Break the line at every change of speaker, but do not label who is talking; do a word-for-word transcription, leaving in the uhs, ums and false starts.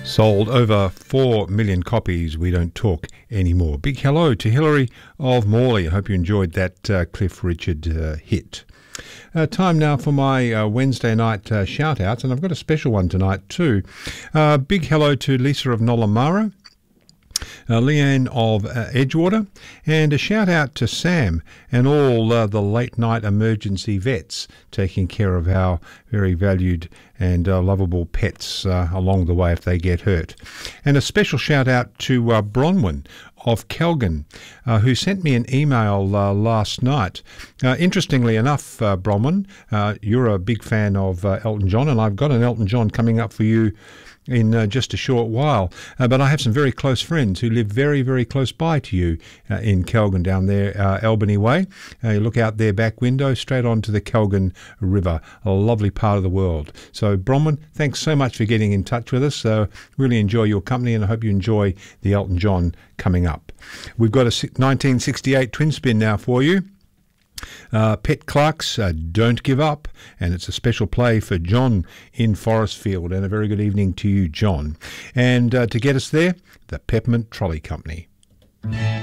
Sold over four million copies, We Don't Talk Anymore. Big hello to Hilary of Morley. I hope you enjoyed that uh, Cliff Richard uh, hit. Uh, time now for my uh, Wednesday night uh, shout-outs, and I've got a special one tonight too. Uh, big hello to Lisa of Nollamara, Uh, Leanne of uh, Edgewater, and a shout out to Sam and all uh, the late night emergency vets taking care of our very valued and uh, lovable pets uh, along the way if they get hurt. And a special shout out to uh, Bronwyn of Kelgan, uh, who sent me an email uh, last night. Uh, interestingly enough, uh, Bronwyn, uh, you're a big fan of uh, Elton John, and I've got an Elton John coming up for you in uh, just a short while. Uh, but I have some very close friends who live very, very close by to you uh, in Kelgan down there, uh, Albany Way. Uh, you look out their back window straight onto the Kelgan River, a lovely part of the world. So Bronwyn, thanks so much for getting in touch with us. Uh, really enjoy your company, and I hope you enjoy the Elton John coming up. We've got a nineteen sixty-eight twin spin now for you. Uh, Pet Clark's uh, Don't Give Up, and it's a special play for John in Forestfield. And a very good evening to you, John. And uh, to get us there, the Peppermint Trolley Company.